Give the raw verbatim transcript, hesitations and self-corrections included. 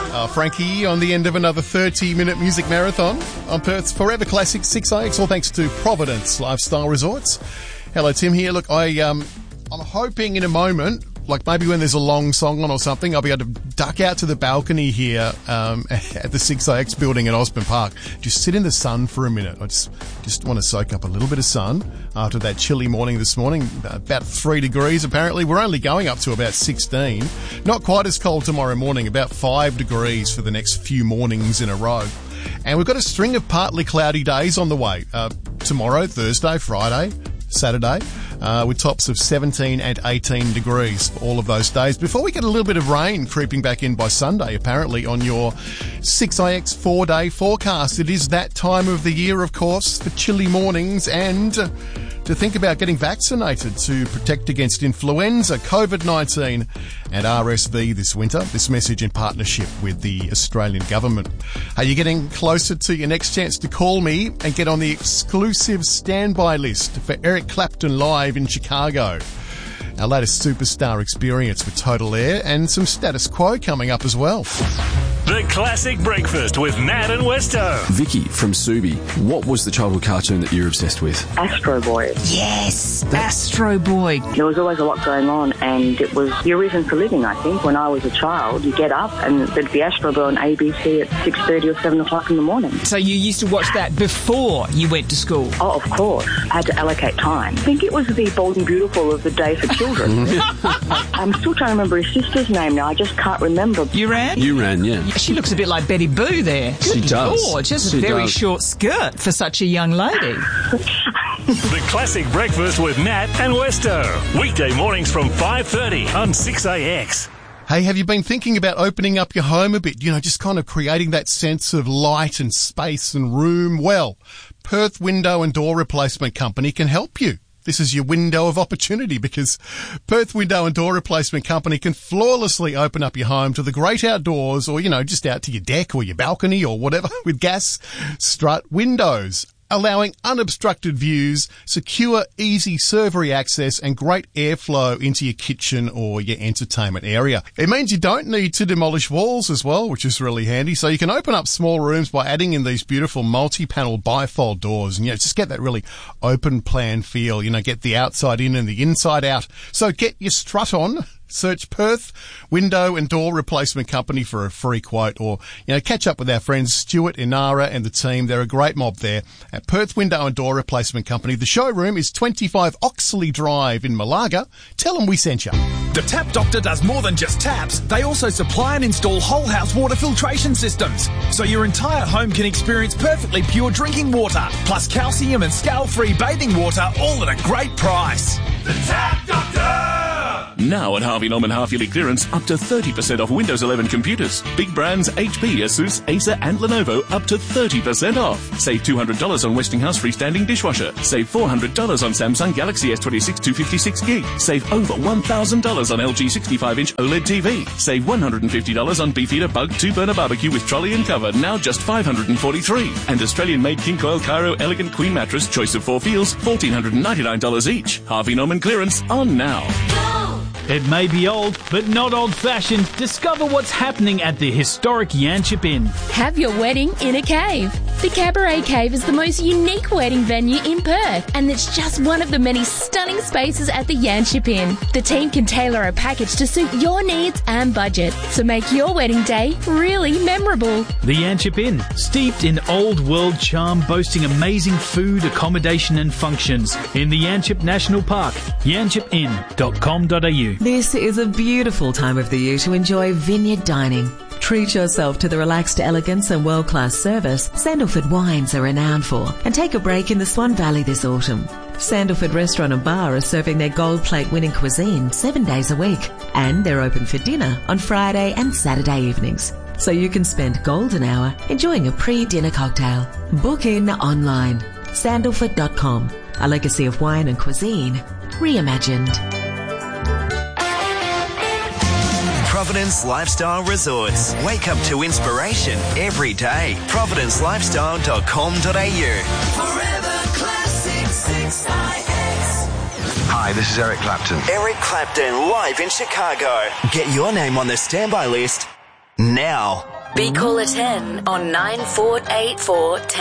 Uh, Frankie on the end of another thirty-minute music marathon on Perth's Forever Classic six I X, all thanks to Providence Lifestyle Resorts. Hello, Tim here. Look, I, um, I'm hoping in a moment, like maybe when there's a long song on or something, I'll be able to duck out to the balcony here um, at the six I X building at Osborne Park. Just sit in the sun for a minute. I just just want to soak up a little bit of sun after that chilly morning this morning. About three degrees apparently. We're only going up to about sixteen. Not quite as cold tomorrow morning, about five degrees for the next few mornings in a row. And we've got a string of partly cloudy days on the way. Uh, tomorrow, Thursday, Friday, Saturday, uh, with tops of seventeen and eighteen degrees for all of those days. Before we get a little bit of rain creeping back in by Sunday, apparently, on your six I X four-day forecast. It is that time of the year, of course, for chilly mornings and uh, to think about getting vaccinated to protect against influenza, COVID nineteen and R S V this winter. This message in partnership with the Australian government. Are you getting closer to your next chance to call me and get on the exclusive standby list for Eric Clapton live in Chicago? Our latest superstar experience with Total Air and some status quo coming up as well. The Classic Breakfast with Nat and Westo. Vicky from Subi, what was the childhood cartoon that you're obsessed with? Astro Boy. Yes, Astro Boy. There was always a lot going on, and it was your reason for living, I think. When I was a child, you get up and there'd be Astro Boy on A B C at six thirty or seven o'clock in the morning. So you used to watch that before you went to school? Oh, of course. I had to allocate time. I think it was the Bold and Beautiful of the day for children. I'm still trying to remember his sister's name now. I just can't remember. You ran? You ran, yeah. She looks a bit like Betty Boo there. She Good does. Lord, just She a very does. short skirt for such a young lady. The Classic Breakfast with Nat and Westo. Weekday mornings from five thirty on six I X. Hey, have you been thinking about opening up your home a bit? You know, just kind of creating that sense of light and space and room? Well, Perth Window and Door Replacement Company can help you. This is your window of opportunity because Perth Window and Door Replacement Company can flawlessly open up your home to the great outdoors or, you know, just out to your deck or your balcony or whatever with gas strut windows, allowing unobstructed views, secure, easy servery access and great airflow into your kitchen or your entertainment area. It means you don't need to demolish walls as well, which is really handy. So you can open up small rooms by adding in these beautiful multi-panel bifold doors and, you know, just get that really open plan feel, you know, get the outside in and the inside out. So get your strut on. Search Perth Window and Door Replacement Company for a free quote or, you know, catch up with our friends Stuart, Inara and the team. They're a great mob there at Perth Window and Door Replacement Company. The showroom is twenty-five Oxley Drive in Malaga. Tell them we sent you. The Tap Doctor does more than just taps. They also supply and install whole house water filtration systems, so your entire home can experience perfectly pure drinking water, plus calcium and scale-free bathing water, all at a great price. The Tap Doctor! Now at Harvey Norman half-yearly clearance, up to thirty percent off Windows eleven computers. Big brands H P, Asus, Acer and Lenovo up to thirty percent off. Save two hundred dollars on Westinghouse freestanding dishwasher. Save four hundred dollars on Samsung Galaxy S twenty-six two fifty-six gig. Save over one thousand dollars on L G sixty-five inch OLED T V. Save one hundred fifty dollars on Beefeater Bug two burner barbecue with trolley and cover, now just five hundred forty-three dollars. And Australian-made King Coil Cairo Elegant Queen Mattress, choice of four feels, one thousand four hundred ninety-nine dollars each. Harvey Norman clearance on now. It may be old, but not old-fashioned. Discover what's happening at the historic Yanchep Inn. Have your wedding in a cave. The Cabaret Cave is the most unique wedding venue in Perth, and it's just one of the many stunning spaces at the Yanchep Inn. The team can tailor a package to suit your needs and budget, so make your wedding day really memorable. The Yanchep Inn, steeped in old-world charm, boasting amazing food, accommodation and functions in the Yanchep National Park. yanchep inn dot com dot a u. This is a beautiful time of the year to enjoy vineyard dining. Treat yourself to the relaxed elegance and world-class service Sandalford wines are renowned for, and take a break in the Swan Valley this autumn. Sandalford Restaurant and Bar are serving their gold plate winning cuisine seven days a week, and they're open for dinner on Friday and Saturday evenings. So you can spend golden hour enjoying a pre-dinner cocktail. Book in online. sandalford dot com. A legacy of wine and cuisine reimagined. Providence Lifestyle Resorts. Wake up to inspiration every day. providence lifestyle dot com dot a u. Forever Classic six I X. Hi, this is Eric Clapton. Eric Clapton live in Chicago. Get your name on the standby list now. Be caller ten on nine four eight four ten.